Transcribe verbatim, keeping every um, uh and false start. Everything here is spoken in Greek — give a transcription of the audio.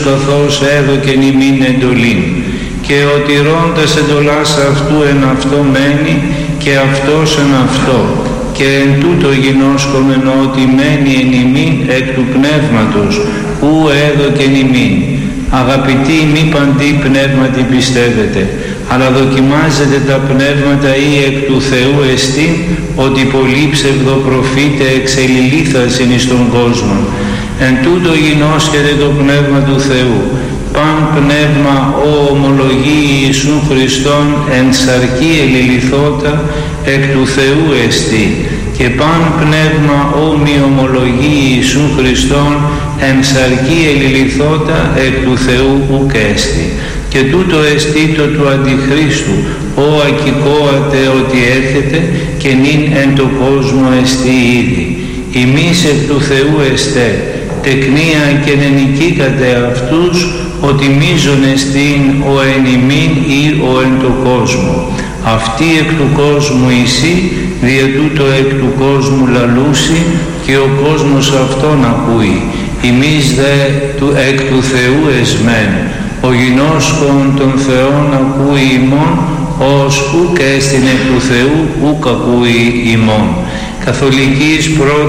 καθώς έδωκεν ημίν εντολήν, και ο τηρώντας εντολάς αυτού εν αυτό μένει, και αυτός εν αυτό, και εν τούτο γινώσκομεν ότι μένει εν ημίν εκ του πνεύματος, ου έδωκεν ημίν. Αγαπητοί, μη παντί πνεύματι πιστεύετε, αλλά δοκιμάζετε τα πνεύματα ή εκ του Θεού εστίν, ότι πολλοί ψευδοπροφήτε εξελιλήθασιν εις τον κόσμο. Εν τούτο γινώσκεται το πνεύμα του Θεού. Παν πνεύμα ο ομολογεί Ιησούν Χριστόν εν σαρκή ελιληθώτα εκ του Θεού εστί, και παν πνεύμα ο μη ομολογεί Ιησούν Χριστόν εν σαρκή ελιληθώτα εκ του Θεού ουκ έστι. Και τούτο εστί το του Αντιχρίστου, ο ακηκόατε ότι έρχεται, και νυν εν το κόσμο εστί ήδη. Ημείς εκ του Θεού εστέ, τεκνία και νενικήκατε αυτούς, ότι μείζον εστίν ο εν ημίν ή ο εν το κόσμο. Αυτοί εκ του κόσμου εισί, δια τούτο εκ του κόσμου λαλούσι, και ο κόσμος αυτόν ακούει. Ημείς δε του εκ του Θεού εσμέν, ο γινώσκον των Θεών ακούει ημών, ως ουκ έστιν εκ του Θεού ουκ ακούει ημών. Καθολικής πρώτη